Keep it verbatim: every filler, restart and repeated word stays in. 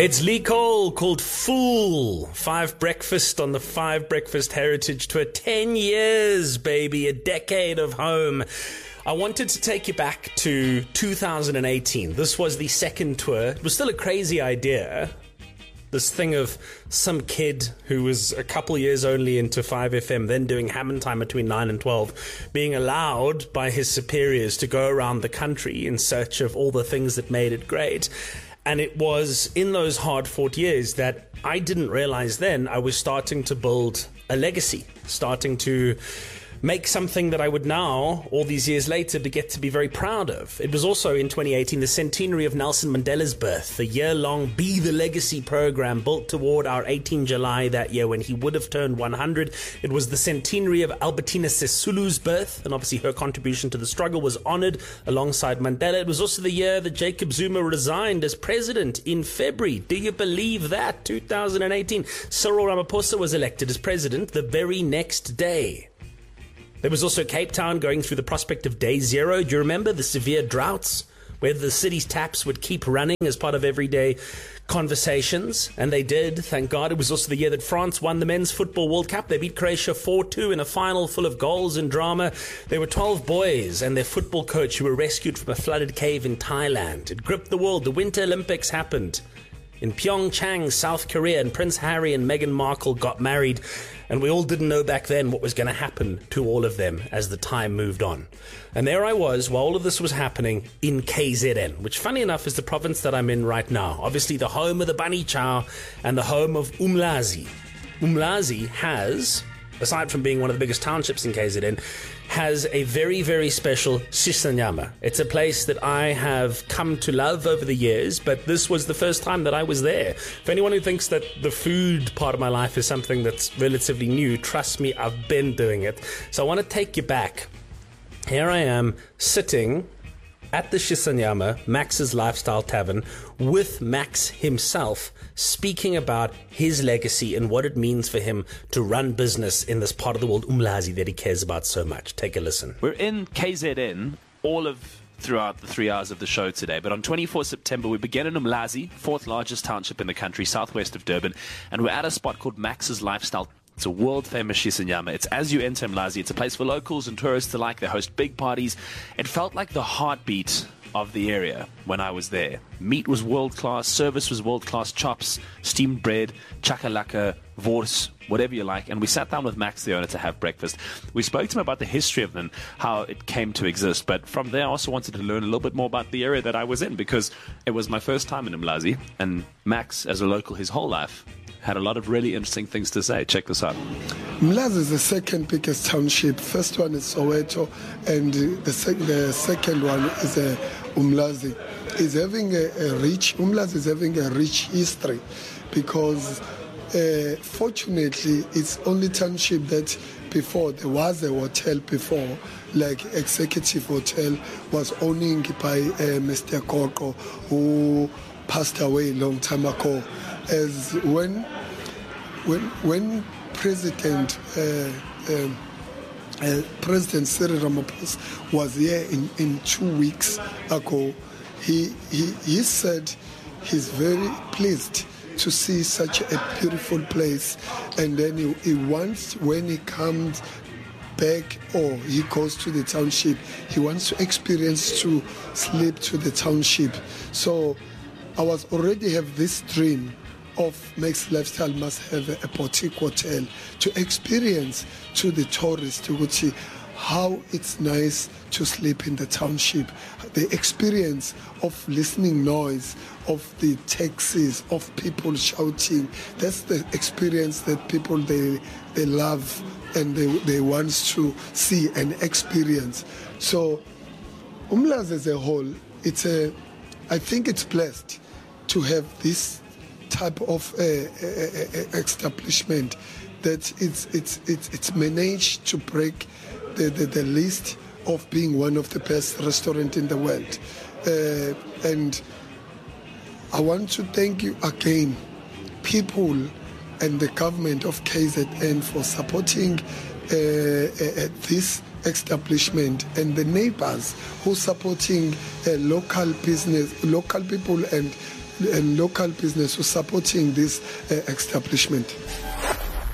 It's Lee Cole called Fool. Five Breakfast on the Five Breakfast Heritage Tour. Ten years, baby. A decade of home. I wanted to take you back to two thousand eighteen. This was the second tour. It was still a crazy idea. This thing of some kid who was a couple years only into five F M, then doing Hammond time between nine and twelve, being allowed by his superiors to go around the country in search of all the things that made it great. And it was in those hard-fought years that I didn't realize then I was starting to build a legacy, starting to make something that I would now, all these years later, to get to be very proud of. It was also in twenty eighteen the centenary of Nelson Mandela's birth, the year-long Be the Legacy program built toward our eighteenth of July that year when he would have turned one hundred. It was the centenary of Albertina Sisulu's birth, and obviously her contribution to the struggle was honored alongside Mandela. It was also the year that Jacob Zuma resigned as president in February. Do you believe that? two thousand eighteen. Cyril Ramaphosa was elected as president the very next day. There was also Cape Town going through the prospect of day zero. Do you remember the severe droughts where the city's taps would keep running as part of everyday conversations? And they did, thank God. It was also the year that France won the Men's Football World Cup. They beat Croatia four two in a final full of goals and drama. There were twelve boys and their football coach who were rescued from a flooded cave in Thailand. It gripped the world. The Winter Olympics happened in Pyeongchang, South Korea, and Prince Harry and Meghan Markle got married. And we all didn't know back then what was going to happen to all of them as the time moved on. And there I was while all of this was happening in K Z N, which funny enough is the province that I'm in right now. Obviously the home of the Bunny Chow and the home of Umlazi. Umlazi has, aside from being one of the biggest townships in K Z N, has a very, very special Shisanyama. It's a place that I have come to love over the years, but this was the first time that I was there. For anyone who thinks that the food part of my life is something that's relatively new, trust me, I've been doing it. So I want to take you back. Here I am sitting at the Shisanyama, Max's Lifestyle Tavern, with Max himself, speaking about his legacy and what it means for him to run business in this part of the world, Umlazi, that he cares about so much. Take a listen. We're in K Z N all of throughout the three hours of the show today, but on twenty-fourth of September we begin in Umlazi, fourth largest township in the country, southwest of Durban, and we're at a spot called Max's Lifestyle. It's a world-famous Shisanyama. It's as you enter Umlazi. It's a place for locals and tourists alike. They host big parties. It felt like the heartbeat of the area when I was there. Meat was world-class. Service was world-class. Chops, steamed bread, chakalaka, wors, whatever you like. And we sat down with Max, the owner, to have breakfast. We spoke to him about the history of them, how it came to exist. But from there, I also wanted to learn a little bit more about the area that I was in, because it was my first time in Umlazi. And Max, as a local his whole life, had a lot of really interesting things to say. Check this out. Umlazi is the second biggest township. First one is Soweto, and the, sec- the second one is uh, Umlazi. Is having a, a rich. Umlazi is having a rich history, because uh, fortunately it's only township that before there was a hotel before, like Executive Hotel was owning by uh, Mister Koko, who passed away a long time ago. As when when when President uh, um, uh, President Cyril Ramaphosa was here in, in two weeks ago, he, he he said he's very pleased to see such a beautiful place, and then he, he wants, when he comes back or he goes to the township, he wants to experience to sleep to the township. So I was already have this dream of Max Lifestyle must have a, a boutique hotel to experience to the tourists, to see how it's nice to sleep in the township, the experience of listening noise, of the taxis, of people shouting. That's the experience that people, they they love and they, they want to see and experience. So Umlazi as a whole, it's a, I think it's blessed to have this type of uh, uh, uh, establishment that it's it's it's it's managed to break the, the, the list of being one of the best restaurants in the world. Uh, and I want to thank you again, people and the government of K Z N, for supporting uh, uh, this establishment, and the neighbors who supporting uh, local business, local people and and local business who are supporting this uh, establishment.